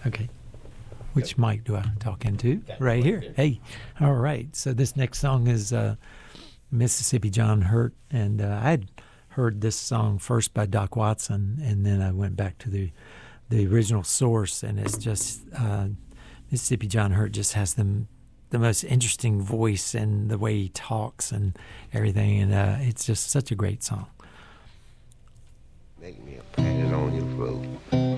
Okay. Which mic do I talk into? Right here. Hey. All right. So this next song is Mississippi John Hurt, and I had heard this song first by Doc Watson, and then I went back to the original source, and it's just Mississippi John Hurt just has the most interesting voice and the way he talks and everything, and it's just such a great song. Make me a patty on your throat.